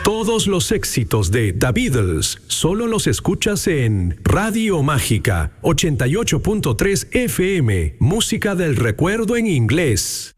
Todos los éxitos de The Beatles solo los escuchas en Radio Mágica 88.3 FM, música del recuerdo en inglés.